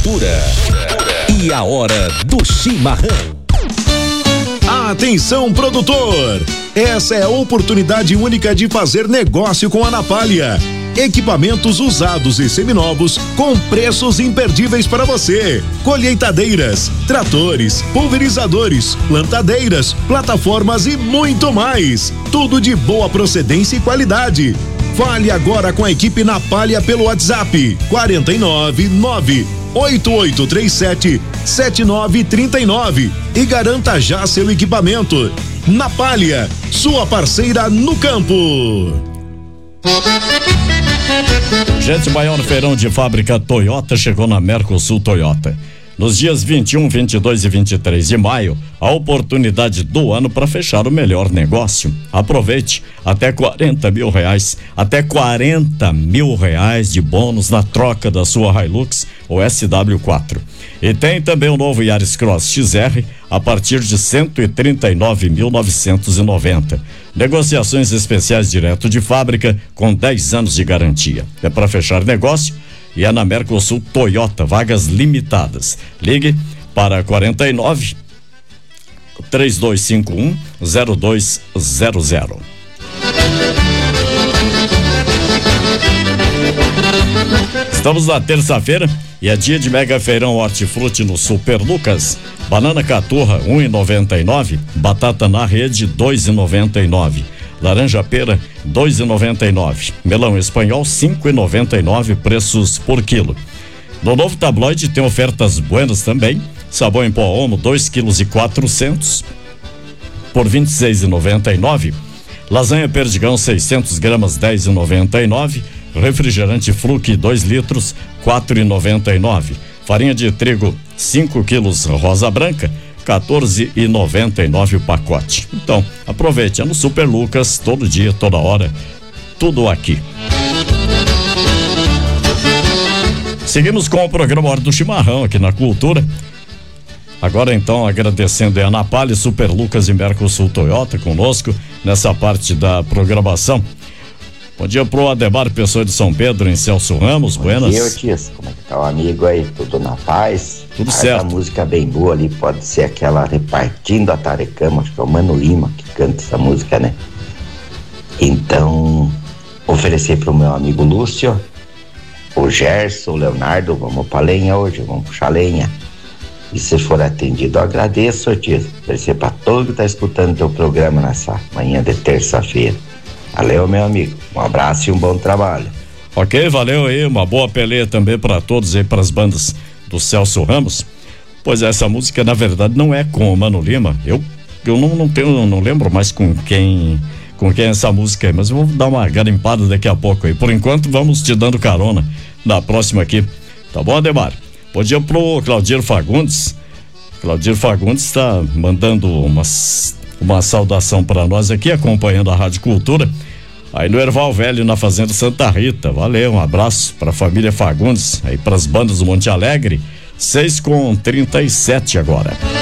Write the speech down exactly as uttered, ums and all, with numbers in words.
Cultura. E a hora do chimarrão. Atenção, produtor! Essa é a oportunidade única de fazer negócio com a Napalha. Equipamentos usados e seminovos com preços imperdíveis para você. Colheitadeiras, tratores, pulverizadores, plantadeiras, plataformas e muito mais. Tudo de boa procedência e qualidade. Fale agora com a equipe Napalha pelo WhatsApp quatro nove nove oito oito três sete sete nove três nove e garanta já seu equipamento. Napalha, sua parceira no campo. Gente, maior feirão de fábrica Toyota chegou na Mercosul Toyota. Nos dias vinte e um, vinte e dois e vinte e três de maio, a oportunidade do ano para fechar o melhor negócio. Aproveite até quarenta mil reais, até quarenta mil reais de bônus na troca da sua Hilux ou S W quatro. E tem também o novo Yaris Cross X R a partir de cento e trinta e nove mil novecentos e noventa. Negociações especiais direto de fábrica com dez anos de garantia. É para fechar negócio e é na Mercosul Toyota, vagas limitadas. Ligue para quarenta e nove, três dois cinco um, zero dois zero zero. Estamos na terça-feira e é dia de mega feirão hortifruti no Super Lucas. Banana caturra um real e noventa e nove centavos, batata na rede dois reais e noventa e nove centavos. Laranja pera dois reais e noventa e nove centavos. Melão espanhol cinco reais e noventa e nove centavos, preços por quilo. No novo tabloide tem ofertas buenas também. Sabão em pó Omo dois quilos e quatrocentos por vinte e seis reais e noventa e nove centavos. Lasanha Perdigão seiscentos gramas dez reais e noventa e nove centavos. Refrigerante Fruc dois litros quatro reais e noventa e nove centavos. Farinha de trigo cinco quilos rosa branca quatorze reais e noventa e nove centavos o pacote. Então, aproveite, é no Super Lucas, todo dia, toda hora, tudo aqui. Seguimos com o programa Hora do Chimarrão aqui na Cultura. Agora então, agradecendo a Napalha, Super Lucas e Mercosul Toyota conosco nessa parte da programação. Bom dia pro Ademar Pessoa de São Pedro, em Celso Ramos, buenas. Bom dia, Otis, como é que tá o amigo aí? Tudo na paz? Tudo ah, certo. A música bem boa ali, pode ser aquela Repartindo a Tarecama, acho que é o Mano Lima que canta essa música, né? Então, oferecer pro meu amigo Lúcio, o Gerson, o Leonardo, vamos pra lenha hoje, vamos puxar lenha. E se for atendido, eu agradeço, Otis. Oferecer pra todo que tá escutando teu programa nessa manhã de terça-feira. Valeu, meu amigo. Um abraço e um bom trabalho. Ok, valeu aí. Uma boa peleia também para todos aí, para as bandas do Celso Ramos. Pois essa música, na verdade, não é com o Mano Lima. Eu, eu não, não tenho, não lembro mais com quem, com quem é essa música aí, mas eu vou dar uma garimpada daqui a pouco aí. Por enquanto, vamos te dando carona na próxima aqui. Tá bom, Ademar? Bom dia pro Claudir Fagundes. Claudir Fagundes está mandando umas. Uma saudação para nós aqui, acompanhando a Rádio Cultura, aí no Erval Velho, na Fazenda Santa Rita. Valeu, um abraço para a família Fagundes, aí para as bandas do Monte Alegre, seis com trinta e sete agora.